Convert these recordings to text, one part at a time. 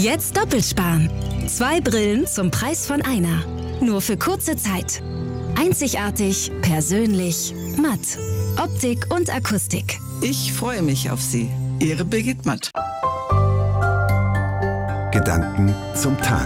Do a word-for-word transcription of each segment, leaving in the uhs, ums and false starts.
Jetzt doppelt sparen. Zwei Brillen zum Preis von einer. Nur für kurze Zeit. Einzigartig, persönlich, matt. Optik und Akustik. Ich freue mich auf Sie. Ihre Birgit Matt. Gedanken zum Tag.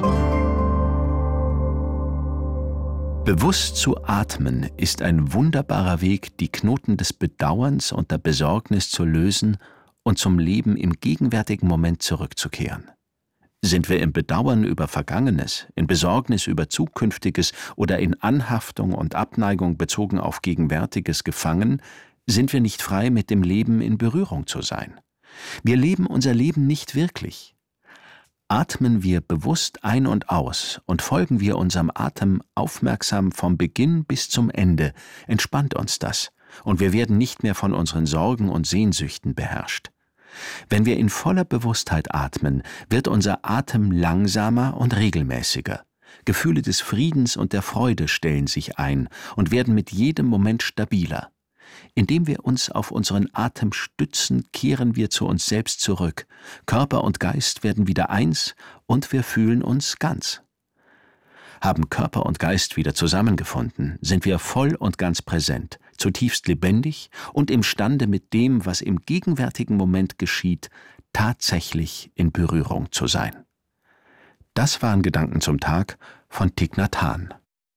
Bewusst zu atmen ist ein wunderbarer Weg, die Knoten des Bedauerns und der Besorgnis zu lösen und zum Leben im gegenwärtigen Moment zurückzukehren. Sind wir im Bedauern über Vergangenes, in Besorgnis über Zukünftiges oder in Anhaftung und Abneigung bezogen auf Gegenwärtiges gefangen, sind wir nicht frei, mit dem Leben in Berührung zu sein. Wir leben unser Leben nicht wirklich. Atmen wir bewusst ein und aus und folgen wir unserem Atem aufmerksam vom Beginn bis zum Ende, entspannt uns das und wir werden nicht mehr von unseren Sorgen und Sehnsüchten beherrscht. Wenn wir in voller Bewusstheit atmen, wird unser Atem langsamer und regelmäßiger. Gefühle des Friedens und der Freude stellen sich ein und werden mit jedem Moment stabiler. Indem wir uns auf unseren Atem stützen, kehren wir zu uns selbst zurück. Körper und Geist werden wieder eins und wir fühlen uns ganz. Haben Körper und Geist wieder zusammengefunden, sind wir voll und ganz präsent, zutiefst lebendig und imstande, mit dem, was im gegenwärtigen Moment geschieht, tatsächlich in Berührung zu sein. Das waren Gedanken zum Tag von Thich Nhat Hanh.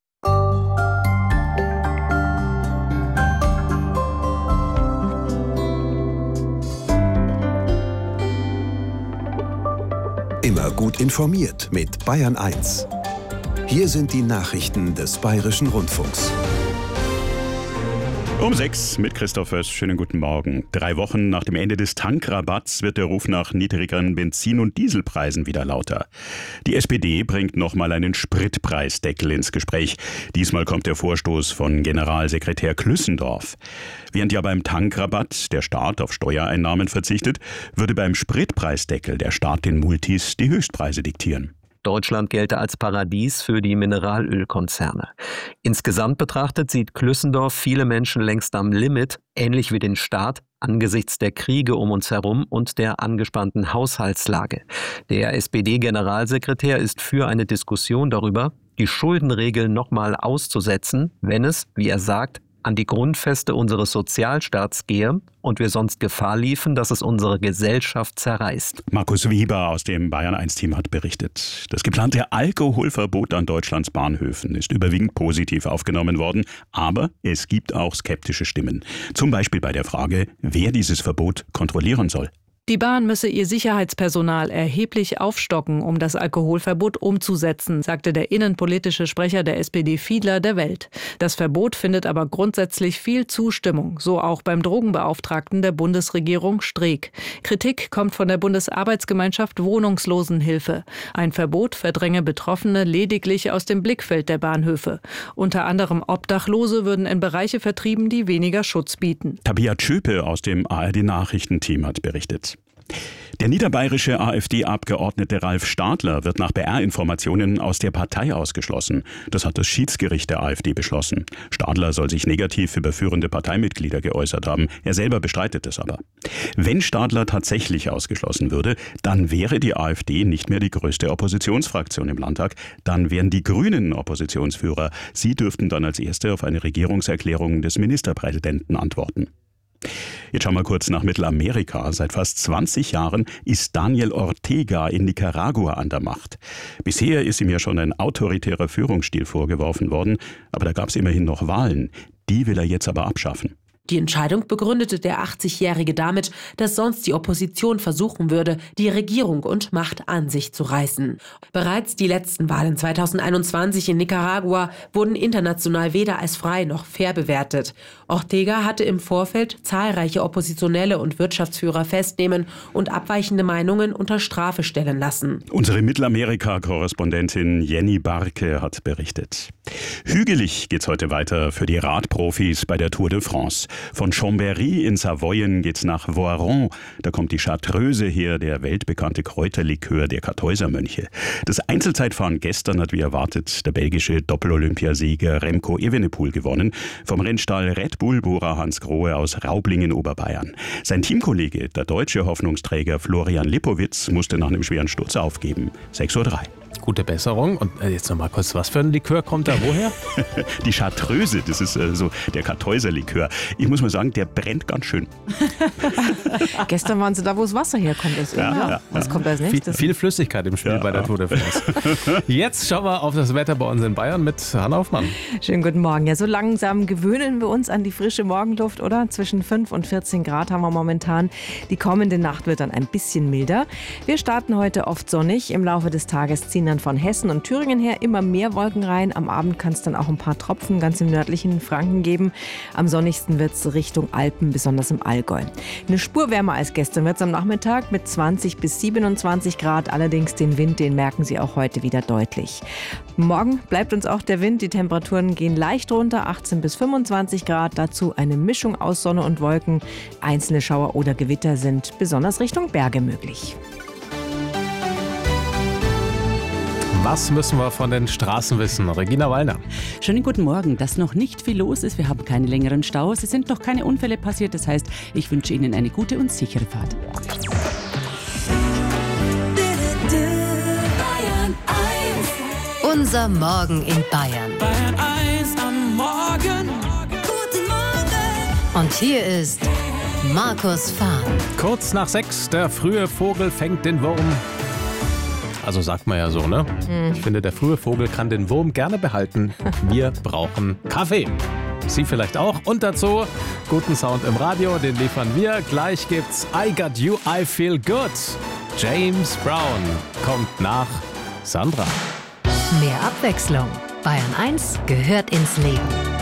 Immer gut informiert mit Bayern eins. Hier sind die Nachrichten des Bayerischen Rundfunks. Um sechs mit Christoph Höss. Schönen guten Morgen. Drei Wochen nach dem Ende des Tankrabatts wird der Ruf nach niedrigeren Benzin- und Dieselpreisen wieder lauter. Die S P D bringt nochmal einen Spritpreisdeckel ins Gespräch. Diesmal kommt der Vorstoß von Generalsekretär Klüssendorf. Während ja beim Tankrabatt der Staat auf Steuereinnahmen verzichtet, würde beim Spritpreisdeckel der Staat den Multis die Höchstpreise diktieren. Deutschland gelte als Paradies für die Mineralölkonzerne. Insgesamt betrachtet sieht Klüssendorf viele Menschen längst am Limit, ähnlich wie den Staat, angesichts der Kriege um uns herum und der angespannten Haushaltslage. Der S P D-Generalsekretär ist für eine Diskussion darüber, die Schuldenregeln nochmal auszusetzen, wenn es, wie er sagt, an die Grundfeste unseres Sozialstaats gehe und wir sonst Gefahr liefen, dass es unsere Gesellschaft zerreißt. Markus Weber aus dem Bayern eins Team hat berichtet. Das geplante Alkoholverbot an Deutschlands Bahnhöfen ist überwiegend positiv aufgenommen worden, aber es gibt auch skeptische Stimmen. Zum Beispiel bei der Frage, wer dieses Verbot kontrollieren soll. Die Bahn müsse ihr Sicherheitspersonal erheblich aufstocken, um das Alkoholverbot umzusetzen, sagte der innenpolitische Sprecher der S P D Fiedler der Welt. Das Verbot findet aber grundsätzlich viel Zustimmung, so auch beim Drogenbeauftragten der Bundesregierung Streeck. Kritik kommt von der Bundesarbeitsgemeinschaft Wohnungslosenhilfe. Ein Verbot verdränge Betroffene lediglich aus dem Blickfeld der Bahnhöfe. Unter anderem Obdachlose würden in Bereiche vertrieben, die weniger Schutz bieten. Tabea Tschöpe aus dem A R D-Nachrichtenteam hat berichtet. Der niederbayerische AfD-Abgeordnete Ralf Stadler wird nach B R-Informationen aus der Partei ausgeschlossen. Das hat das Schiedsgericht der AfD beschlossen. Stadler soll sich negativ über führende Parteimitglieder geäußert haben. Er selber bestreitet es aber. Wenn Stadler tatsächlich ausgeschlossen würde, dann wäre die AfD nicht mehr die größte Oppositionsfraktion im Landtag. Dann wären die Grünen Oppositionsführer. Sie dürften dann als Erste auf eine Regierungserklärung des Ministerpräsidenten antworten. Jetzt schauen wir kurz nach Mittelamerika. Seit fast zwanzig Jahren ist Daniel Ortega in Nicaragua an der Macht. Bisher ist ihm ja schon ein autoritärer Führungsstil vorgeworfen worden, aber da gab es immerhin noch Wahlen. Die will er jetzt aber abschaffen. Die Entscheidung begründete der achtzigjährige damit, dass sonst die Opposition versuchen würde, die Regierung und Macht an sich zu reißen. Bereits die letzten Wahlen zweitausendeinundzwanzig in Nicaragua wurden international weder als frei noch fair bewertet. Ortega hatte im Vorfeld zahlreiche Oppositionelle und Wirtschaftsführer festnehmen und abweichende Meinungen unter Strafe stellen lassen. Unsere Mittelamerika-Korrespondentin Jenny Barke hat berichtet. Hügelig geht's heute weiter für die Radprofis bei der Tour de France. Von Chambéry in Savoyen geht's nach Voiron. Da kommt die Chartreuse her, der weltbekannte Kräuterlikör der Kartäusermönche. Das Einzelzeitfahren gestern hat wie erwartet der belgische Doppel-Olympiasieger Remco Evenepoel gewonnen. Vom Rennstall Red Bull Bora Hansgrohe aus Raublingen, Oberbayern. Sein Teamkollege, der deutsche Hoffnungsträger Florian Lipowitz, musste nach einem schweren Sturz aufgeben. sechs Uhr drei. Gute Besserung. Und jetzt noch mal kurz, was für ein Likör kommt da woher? Die Chartreuse, das ist äh, so der Kartäuserlikör. Ich muss mal sagen, der brennt ganz schön. Gestern waren sie da, wo das Wasser herkommt. Das ja, ja. Ja, was ja. kommt als nächstes? Viel, viel Flüssigkeit im Spiel ja, bei der Tour de France. Jetzt schauen wir auf das Wetter bei uns in Bayern mit Hanna Hoffmann. Schönen guten Morgen. Ja, so langsam gewöhnen wir uns an die frische Morgenluft, oder? Zwischen fünf und vierzehn Grad haben wir momentan. Die kommende Nacht wird dann ein bisschen milder. Wir starten heute oft sonnig. Im Laufe des Tages ziehen dann von Hessen und Thüringen her immer mehr Wolken rein. Am Abend kann es dann auch ein paar Tropfen ganz im nördlichen Franken geben. Am sonnigsten wird es Richtung Alpen, besonders im Allgäu. Eine Spur wärmer als gestern wird es am Nachmittag mit zwanzig bis siebenundzwanzig Grad. Allerdings den Wind, den merken Sie auch heute wieder deutlich. Morgen bleibt uns auch der Wind. Die Temperaturen gehen leicht runter, achtzehn bis fünfundzwanzig Grad. Dazu eine Mischung aus Sonne und Wolken. Einzelne Schauer oder Gewitter sind besonders Richtung Berge möglich. Was müssen wir von den Straßen wissen? Regina Wallner. Schönen guten Morgen. Dass noch nicht viel los ist. Wir haben keine längeren Staus. Es sind noch keine Unfälle passiert. Das heißt, ich wünsche Ihnen eine gute und sichere Fahrt. Unser Morgen in Bayern. Bayern eins am Morgen. Guten Morgen. Und hier ist Markus Fahn. Kurz nach sechs, der frühe Vogel fängt den Wurm. Also sagt man ja so, ne? Mhm. Ich finde, der frühe Vogel kann den Wurm gerne behalten. Wir brauchen Kaffee. Sie vielleicht auch. Und dazu guten Sound im Radio, den liefern wir. Gleich gibt's I Got You, I Feel Good. James Brown kommt nach Sandra. Mehr Abwechslung. Bayern eins gehört ins Leben.